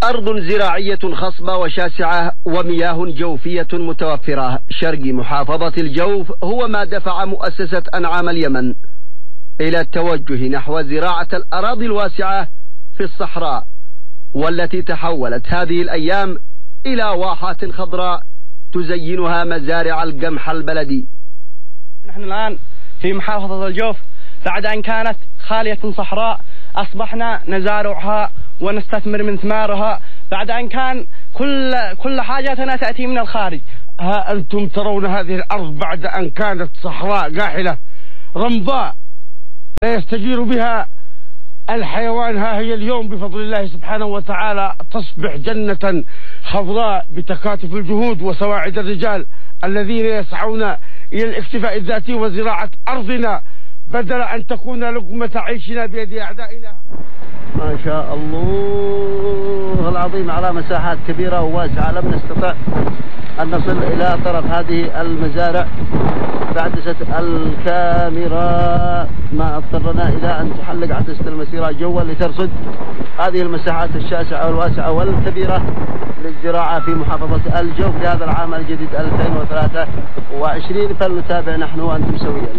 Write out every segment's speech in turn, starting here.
أرض زراعية خصبة وشاسعة ومياه جوفية متوفرة شرق محافظة الجوف هو ما دفع مؤسسة أنعام اليمن إلى التوجه نحو زراعة الأراضي الواسعة في الصحراء، والتي تحولت هذه الأيام إلى واحات خضراء تزينها مزارع القمح البلدي. نحن الآن في محافظة الجوف بعد أن كانت خالية صحراء أصبحنا نزارعها ونستثمر من ثمارها بعد أن كان كل حاجاتنا تأتي من الخارج. ها أنتم ترون هذه الأرض بعد أن كانت صحراء قاحلة رمضاء لا يستجير بها الحيوان، ها هي اليوم بفضل الله سبحانه وتعالى تصبح جنة خضراء بتكاتف الجهود وسواعد الرجال الذين يسعون إلى الاكتفاء الذاتي وزراعة أرضنا بدل أن تكون لقمة عيشنا بيد أعدائنا. ما شاء الله العظيم، على مساحات كبيرة وواسعة لم نستطع أن نصل إلى طرف هذه المزارع بعدسة الكاميرا، ما اضطرنا إلى أن تحلق عدسة المسيرة جوا لترصد هذه المساحات الشاسعة والواسعة والكبيرة للزراعة في محافظة الجوف لهذا العام الجديد 2023. فلنتابع نحن وأنتم سويا.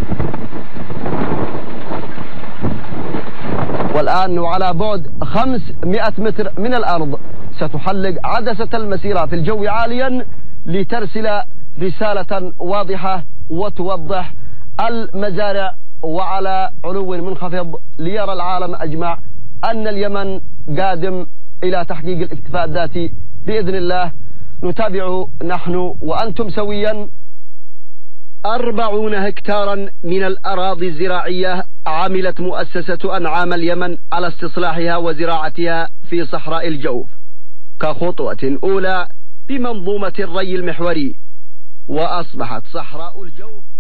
والآن وعلى بعد 500 متر من الأرض ستحلق عدسة المسيرة في الجو عاليا لترسل رسالة واضحة وتوضح المزارع وعلى علو منخفض ليرى العالم أجمع أن اليمن قادم إلى تحقيق الاكتفاء الذاتي بإذن الله. نتابع نحن وأنتم سويا. 40 هكتارا من الأراضي الزراعية عملت مؤسسة أنعام اليمن على استصلاحها وزراعتها في صحراء الجوف كخطوة أولى بمنظومة الري المحوري، وأصبحت صحراء الجوف